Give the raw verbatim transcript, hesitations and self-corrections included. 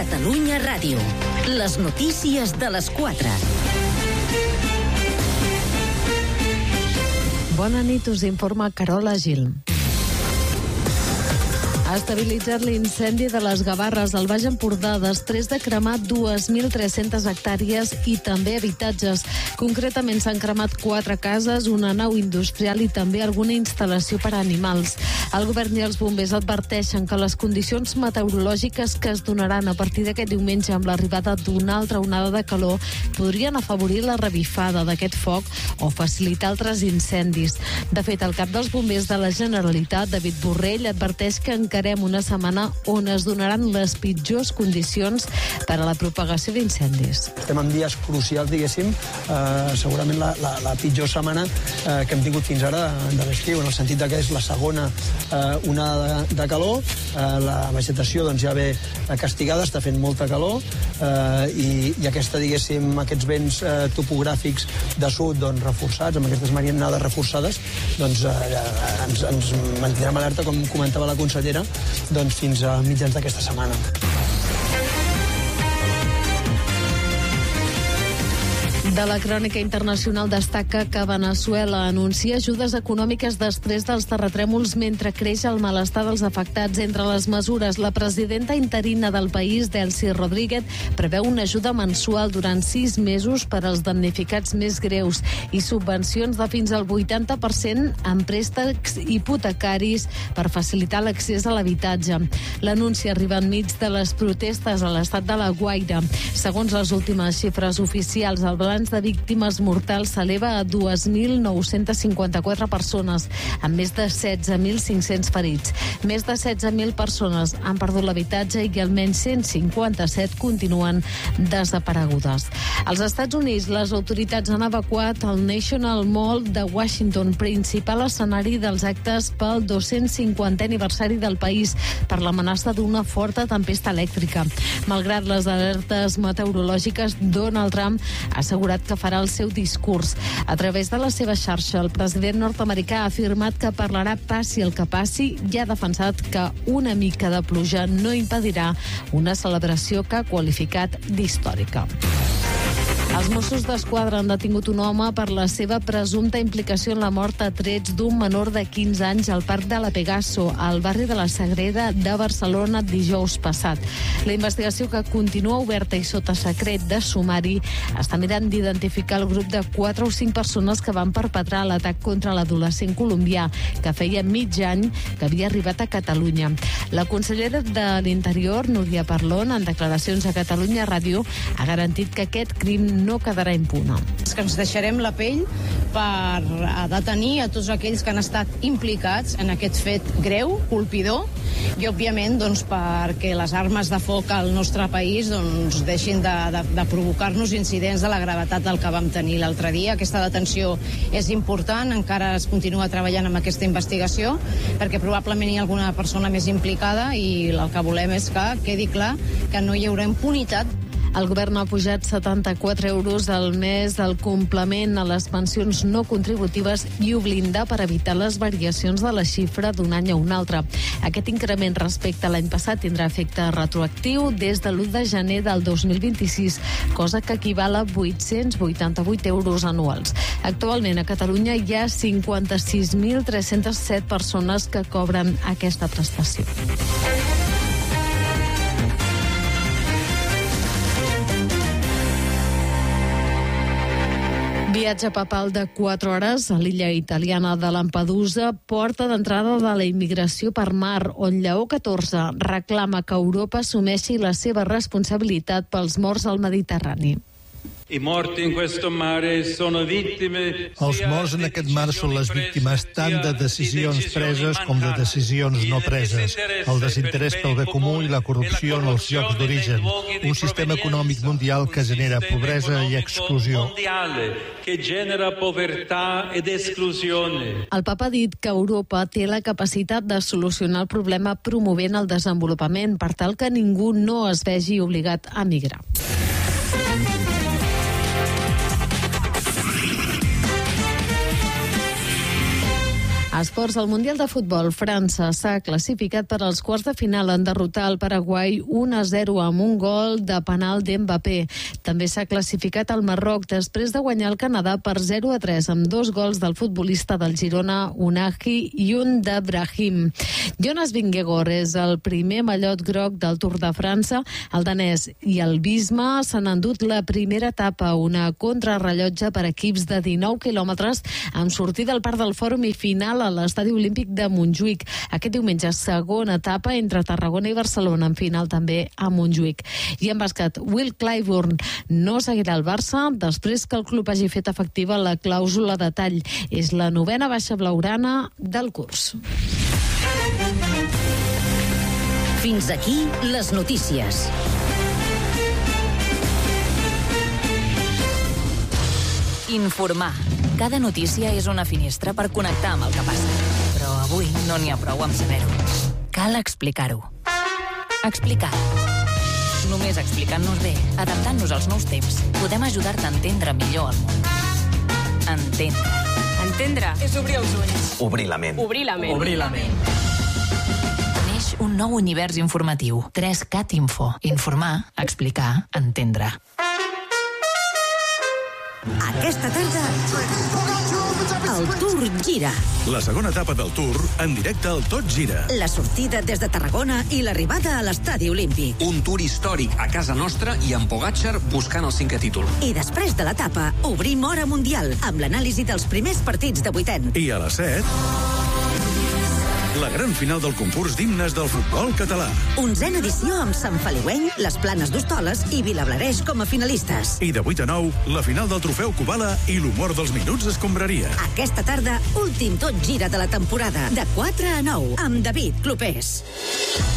Catalunya Ràdio. Les notícies de les quatre. Bona nit, us informa Carola Gil. Ha estabilitzat l'incendi de les Gavarres al Baix Empordà després de cremar dos mil tres-centes hectàrees i també habitatges. Concretament s'han cremat quatre cases, una nau industrial i també alguna instal·lació per a animals. El govern i els bombers adverteixen que les condicions meteorològiques que es donaran a partir d'aquest diumenge amb l'arribada d'una altra onada de calor podrien afavorir la revifada d'aquest foc o facilitar altres incendis. De fet, el cap dels bombers de la Generalitat, David Borrell, adverteix que encara una setmana on es donaran les pitjors condicions per a la propagació d'incendis. Estem en dies crucials, diguéssim, eh, segurament la, la, la pitjor setmana eh, que hem tingut fins ara de l'estiu, en el sentit que és la segona eh, onada de, de calor, eh, la vegetació doncs, ja ve castigada, està fent molta calor, eh, i, i aquesta, diguéssim, aquests vents eh, topogràfics de sud doncs, reforçats, amb aquestes marinades reforçades, doncs eh, ens, ens mantindrem alerta, com comentava la consellera, doncs fins a mitjans d'aquesta setmana. De la crònica internacional destaca que Veneçuela anuncia ajudes econòmiques després dels terratrèmols mentre creix el malestar dels afectats. Entre les mesures, la presidenta interina del país, Delcy Rodríguez, preveu una ajuda mensual durant sis mesos per als damnificats més greus i subvencions de fins al vuitanta per cent en préstecs hipotecaris per facilitar l'accés a l'habitatge. L'anunci arriba enmig de les protestes a l'estat de La Guaira. Segons les últimes xifres oficials, el balanç de víctimes mortals s'eleva a dos mil nou-cents cinquanta-quatre persones, amb més de setze mil cinc-cents ferits. Més de setze mil persones han perdut l'habitatge i almenys cent cinquanta-set continuen desaparegudes. Als Estats Units, les autoritats han evacuat el National Mall de Washington, principal escenari dels actes pel dos-cents cinquantè aniversari del país, per l'amenaça d'una forta tempesta elèctrica. Malgrat les alertes meteorològiques, Donald Trump ha assegurat que farà el seu discurs. A través de la seva xarxa, el president nord-americà ha afirmat que parlarà passi el que passi i ha defensat que una mica de pluja no impedirà una celebració que ha qualificat d'històrica. Els Mossos d'Esquadra han detingut un home per la seva presumpta implicació en la mort a trets d'un menor de quinze anys al Parc de la Pegaso, al barri de la Sagrera de Barcelona, dijous passat. La investigació, que continua oberta i sota secret de sumari, està mirant d'identificar el grup de quatre o cinc persones que van perpetrar l'atac contra l'adolescent colombià, que feia mig any que havia arribat a Catalunya. La consellera de l'Interior, Núria Parlon, en declaracions a Catalunya Ràdio, ha garantit que aquest crim no quedarà impune. Que ens deixarem la pell per detenir a tots aquells que han estat implicats en aquest fet greu, colpidor, i òbviament doncs, perquè les armes de foc al nostre país doncs, deixin de, de, de provocar-nos incidents de la gravetat del que vam tenir l'altre dia. Aquesta detenció és important, encara es continua treballant amb aquesta investigació, perquè probablement hi ha alguna persona més implicada i el que volem és que quedi clar que no hi haurà impunitat. El govern ha pujat setanta-quatre euros al mes del complement a les pensions no contributives i ho blinda per evitar les variacions de la xifra d'un any a un altre. Aquest increment respecte a l'any passat tindrà efecte retroactiu des de l'u de gener del dos mil vint-i-sis, cosa que equival a vuit-cents vuitanta-vuit euros anuals. Actualment a Catalunya hi ha cinquanta-sis mil tres-cents set persones que cobren aquesta prestació. Viatge papal de quatre hores a l'illa italiana de Lampedusa, porta d'entrada de la immigració per mar, on Lleó catorze reclama que Europa assumeixi la seva responsabilitat pels morts al Mediterrani. I morti in questo mare sono vittime. Els morts en aquest mar són les víctimes tant de decisions preses com de decisions no preses. El desinterès pel bé comú i la corrupció en els llocs d'origen. Un sistema econòmic mundial que genera pobresa i exclusió. Que genera povertà ed esclusione. El papa ha dit que Europa té la capacitat de solucionar el problema promovent el desenvolupament per tal que ningú no es vegi obligat a migrar. Esports, al Mundial de Futbol, França s'ha classificat per als quarts de final en derrotar el Paraguai un a zero amb un gol de penal d'Mbappé. També s'ha classificat el Marroc després de guanyar el Canadà per zero a tres amb dos gols del futbolista del Girona, Unahi, i un de Brahim. Jonas Vingegaard és el primer mallot groc del Tour de França. El danès i el Bisma s'han endut la primera etapa, una contrarrellotge per equips de dinou quilòmetres amb sortida al Parc del Fòrum i final a l'Estadi Olímpic de Montjuïc. Aquest diumenge, segona etapa entre Tarragona i Barcelona, en final també a Montjuïc. I en bàsquet, Will Clyburn no seguirà al Barça després que el club hagi fet efectiva la clàusula de tall. És la novena baixa blaugrana del curs. Fins aquí les notícies. Informar. Cada notícia és una finestra per connectar amb el que passa. Però avui no n'hi ha prou amb saber-ho. Cal explicar-ho. Explicar. Només explicant-nos bé, adaptant-nos als nous temps, podem ajudar-te a entendre millor el món. Entendre. Entendre és obrir els ulls. Obrir la ment. Obrir la ment. Obrir la ment. Neix un nou univers informatiu. tres cat Info. Informar, explicar, entendre. Aquesta tarda, el Tour gira. La segona etapa del Tour, en directe al Tot Gira. La sortida des de Tarragona i l'arribada a l'Estadi Olímpic. Un Tour històric a casa nostra i amb Pogačar buscant el cinquè títol. I després de l'etapa, obrim Hora Mundial, amb l'anàlisi dels primers partits de vuitens. I a les set... la gran final del concurs d'himnes del futbol català. Onzena edició amb Sant Feliueny, les Planes d'Hostoles i Vilablareix com a finalistes. I de vuit a nou, la final del trofeu Kubala i l'humor dels minuts escombraria. Aquesta tarda, últim Tot Gira de la temporada, de quatre a nou, amb David Clopés.